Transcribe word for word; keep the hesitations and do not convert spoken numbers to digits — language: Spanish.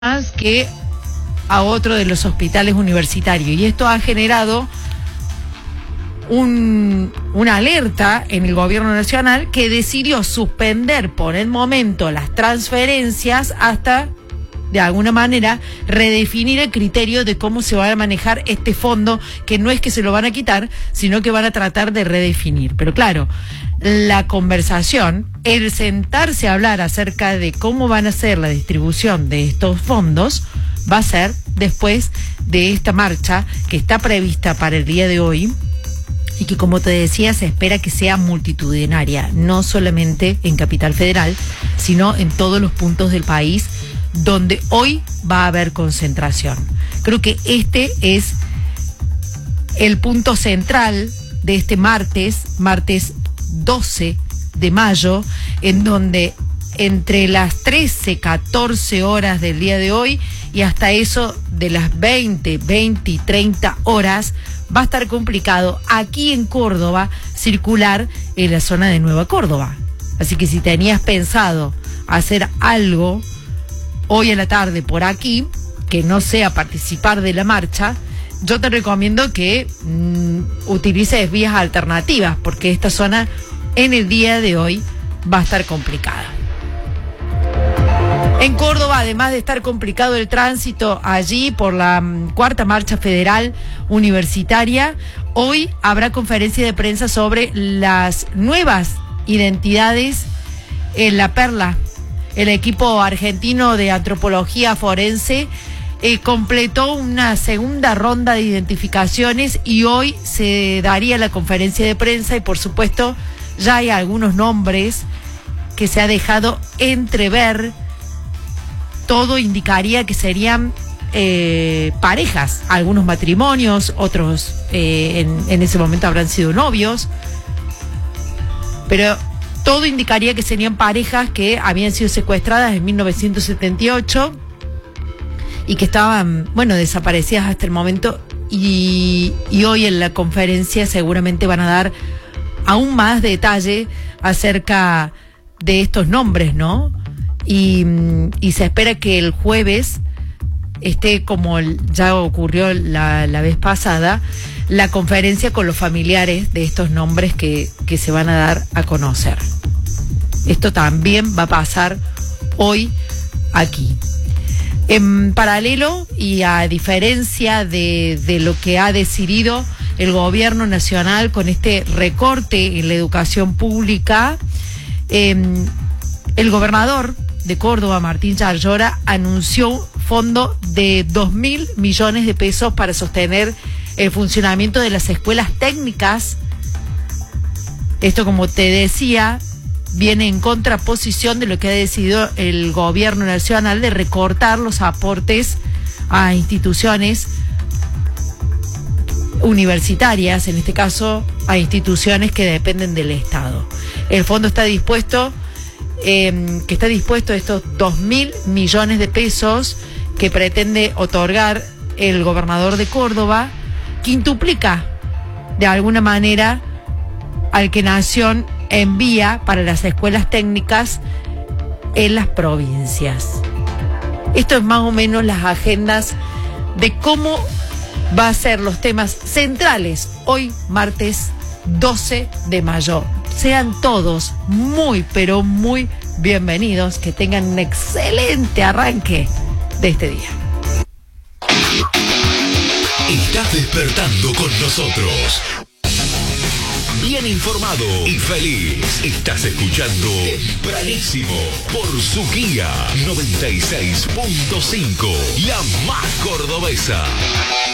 más que a otro de los hospitales universitarios. Y esto ha generado un, una alerta en el gobierno nacional que decidió suspender por el momento las transferencias hasta, de alguna manera, redefinir el criterio de cómo se va a manejar este fondo, que no es que se lo van a quitar, sino que van a tratar de redefinir. Pero claro, la conversación, el sentarse a hablar acerca de cómo van a ser la distribución de estos fondos, va a ser después de esta marcha que está prevista para el día de hoy y que, como te decía, se espera que sea multitudinaria, no solamente en Capital Federal, sino en todos los puntos del país donde hoy va a haber concentración. Creo que este es el punto central de este martes, martes doce de mayo, en donde entre las trece, catorce horas del día de hoy y hasta eso de las veinte, veinte y treinta horas va a estar complicado aquí en Córdoba circular en la zona de Nueva Córdoba. Así que si tenías pensado hacer algo hoy a la tarde por aquí, que no sea participar de la marcha, yo te recomiendo que mmm, utilices vías alternativas, porque esta zona en el día de hoy va a estar complicada. En Córdoba, además de estar complicado el tránsito allí por la um, cuarta marcha federal universitaria, hoy habrá conferencia de prensa sobre las nuevas identidades en La Perla. El equipo argentino de antropología forense eh, completó una segunda ronda de identificaciones y hoy se daría la conferencia de prensa y, por supuesto, ya hay algunos nombres que se ha dejado entrever. Todo indicaría que serían eh, parejas, algunos matrimonios, otros eh, en, en ese momento habrán sido novios, pero todo indicaría que serían parejas que habían sido secuestradas en mil novecientos setenta y ocho y que estaban, bueno, desaparecidas hasta el momento, y, y hoy en la conferencia seguramente van a dar aún más detalle acerca de estos nombres, ¿no? Y, y se espera que el jueves esté, como ya ocurrió la, la vez pasada, la conferencia con los familiares de estos nombres que, que se van a dar a conocer. Esto también va a pasar hoy aquí. En paralelo y a diferencia de, de lo que ha decidido el gobierno nacional con este recorte en la educación pública, eh, el gobernador de Córdoba, Martín Yarlora, anunció un fondo de dos mil millones de pesos para sostener el funcionamiento de las escuelas técnicas. Esto, como te decía, viene en contraposición de lo que ha decidido el gobierno nacional de recortar los aportes a instituciones universitarias, en este caso a instituciones que dependen del Estado. El fondo está dispuesto, eh, que está dispuesto a estos dos mil millones de pesos que pretende otorgar el gobernador de Córdoba, quintuplica de alguna manera al que Nación envía para las escuelas técnicas en las provincias. Esto es más o menos las agendas de cómo va a ser los temas centrales hoy, martes doce de mayo. Sean todos muy, pero muy bienvenidos, que tengan un excelente arranque de este día. Estás despertando con nosotros. Bien informado y feliz. Estás escuchando Tempranísimo por Suquía noventa y seis punto cinco, la más cordobesa.